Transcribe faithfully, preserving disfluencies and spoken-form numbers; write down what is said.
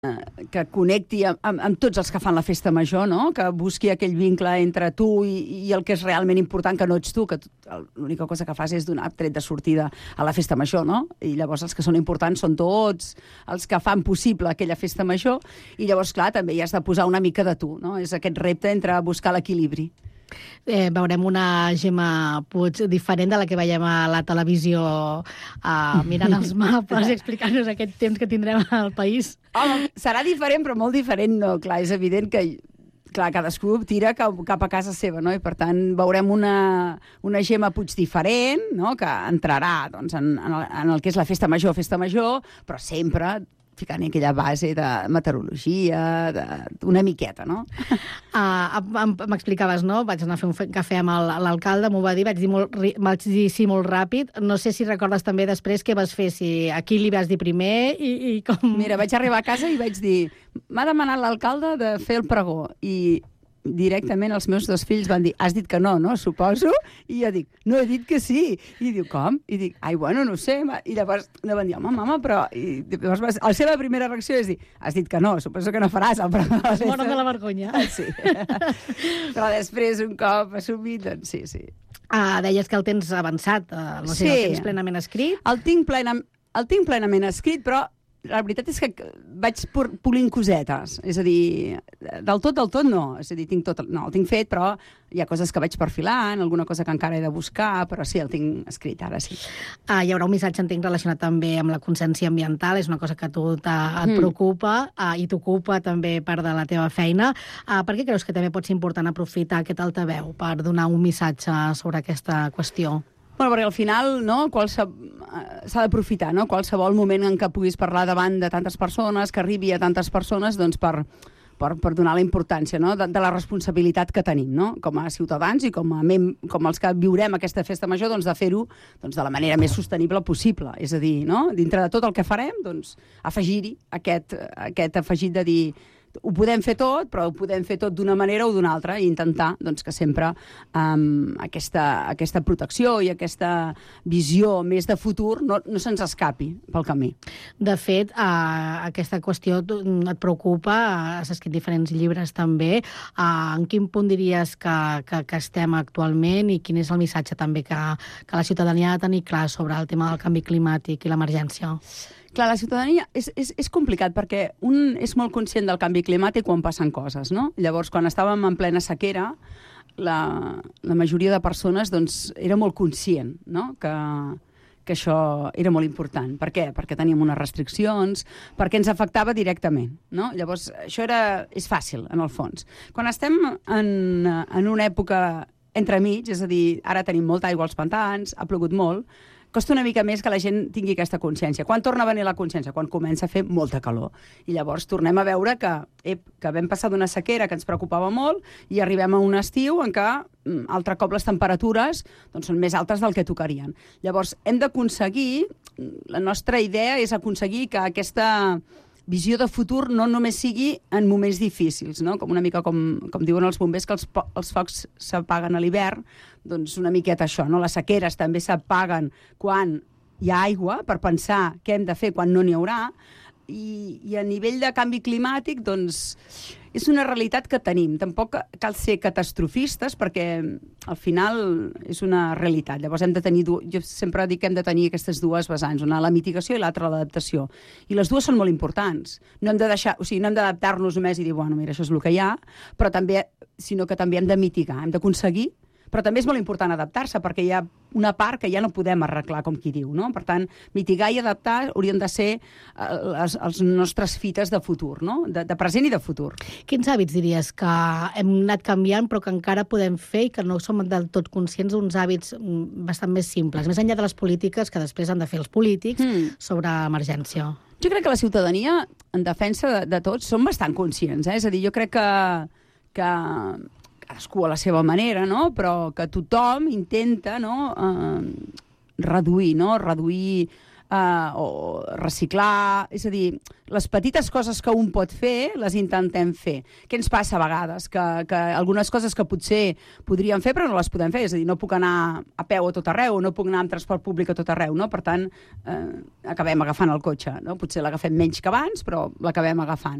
que connecti amb, amb, amb tots els que fan la festa major, no? Que busqui aquell vincle entre tu i, i el que és realment important, que no ets tu, que l'única cosa que fas és donar tret de sortida a la festa major, no? I llavors els que són importants són tots els que fan possible aquella festa major, i llavors, clar, també hi has de posar una mica de tu, no? És aquest repte entre buscar l'equilibri. Eh, veurem una Gemma Puig diferent de la que veiem a la televisió, eh, mirant els mapes i explicant-nos aquest temps que tindrem al país. Home, serà diferent, però molt diferent no. Clar, és evident que clar, cadascú tira cap, cap a casa seva, no? I per tant veurem una, una Gemma Puig diferent, no? Que entrarà doncs, en, en, el, en el que és la festa major, festa major, però sempre ficant aquella base de meteorologia, de, una miqueta, no? Uh, M'explicaves, no? Vaig anar a fer un cafè amb l'alcalde, m'ho va dir, vaig dir, molt, vaig dir sí molt ràpid. No sé si recordes també després què vas fer, si aquí li vas dir primer i, i com... Mira, vaig arribar a casa i vaig dir, m'ha demanat l'alcalde de fer el pregó, i directament els meus dos fills van dir, has dit que no, no, suposo? I jo dic, no, he dit que sí. I diu, com? I dic, ai, bueno, no ho sé. I llavors no van dir, home, mama, però... I llavors la seva primera reacció és dir, has dit que no, suposo que no faràs el pregó. Es moren de la vergonya. Sí. Però després, un cop assumit, doncs sí, sí. Ah, deies que el tens avançat, no sé, sí. El tens plenament escrit? El tinc, plena, el tinc plenament escrit, però la veritat és que vaig polint cosetes. És a dir, del tot, del tot no. És a dir, tinc tot, no, el tinc fet, però hi ha coses que vaig perfilant, alguna cosa que encara he de buscar, però sí, el tinc escrit, ara sí. Ah, hi haurà un missatge, entenc, relacionat també amb la consciència ambiental, és una cosa que a tu et mm. preocupa ah, i t'ocupa també part de la teva feina. Ah, per què creus que també pot ser important aprofitar aquest altaveu per donar un missatge sobre aquesta qüestió? Bueno, perquè al final no, s'ha d'aprofitar, no? Qualsevol moment en què puguis parlar davant de tantes persones, que arribi a tantes persones, doncs per, per, per donar la importància, no? de, de la responsabilitat que tenim, no? Com a ciutadans i com, a mem com els que viurem aquesta festa major, doncs de fer-ho doncs, de la manera més sostenible possible. És a dir, no? Dintre de tot el que farem, doncs, afegir-hi aquest, aquest afegit de dir ho podem fer tot, però ho podem fer tot d'una manera o d'una altra i intentar doncs, que sempre um, aquesta, aquesta protecció i aquesta visió més de futur no, no se'ns escapi pel camí. De fet, uh, aquesta qüestió et preocupa, has escrit diferents llibres també. Uh, en quin punt diries que, que, que estem actualment i quin és el missatge també que, que la ciutadania ha de tenir clar sobre el tema del canvi climàtic i l'emergència? Clar, la ciutadania és, és, és complicat perquè un és molt conscient del canvi climàtic quan passen coses, no? Llavors, quan estàvem en plena sequera, la, la majoria de persones doncs, era molt conscient, no? que, que això era molt important. Per què? Perquè teníem unes restriccions, perquè ens afectava directament, no? Llavors, això era, és fàcil, en el fons. Quan estem en, en una època entremig, és a dir, ara tenim molta aigua als pantans, ha plogut molt, costa una mica més que la gent tingui aquesta consciència. Quan torna a venir la consciència? Quan comença a fer molta calor. I llavors tornem a veure que, ep, que vam passar d'una sequera que ens preocupava molt i arribem a un estiu en què altre cop les temperatures doncs, són més altes del que tocarien. Llavors hem d'aconseguir, la nostra idea és aconseguir que aquesta visió de futur no només sigui en moments difícils, no? Com una mica com, com diuen els bombers, que els, els focs s'apaguen a l'hivern, doncs una miqueta això, no? Les sequeres també s'apaguen quan hi ha aigua, per pensar què hem de fer quan no n'hi haurà, i, i a nivell de canvi climàtic, doncs, és una realitat que tenim. Tampoc cal ser catastrofistes, perquè al final és una realitat. Llavors hem de tenir, jo sempre dic que hem de tenir aquestes dues vessants, una la mitigació i l'altra l'adaptació. I les dues són molt importants. No hem de deixar, o sigui, no hem d'adaptar-nos només i dir, bueno, mira, això és el que hi ha, però també, sinó que també hem de mitigar, hem d'aconseguir. Però també és molt important adaptar-se, perquè hi ha una part que ja no podem arreglar, com qui diu, no? Per tant, mitigar i adaptar haurien de ser les, les nostres fites de futur, no? De, de present i de futur. Quins hàbits diries que hem anat canviant però que encara podem fer i que no som del tot conscients d'uns hàbits bastant més simples, més enllà de les polítiques que després han de fer els polítics mm. sobre emergència? Jo crec que la ciutadania, en defensa de, de tots, són bastant conscients, eh? És a dir, jo crec que... que cadascú a la seva manera, no? Però que tothom intenta, no? Eh, reduir, no? Reduir uh, o reciclar, és a dir, les petites coses que un pot fer, les intentem fer. Què ens passa a vegades? Que, que algunes coses que potser podríem fer però no les podem fer, és a dir, no puc anar a peu a tot arreu, no puc anar amb transport públic a tot arreu, no? Per tant, eh, acabem agafant el cotxe, no? Potser l'agafem menys que abans, però l'acabem agafant.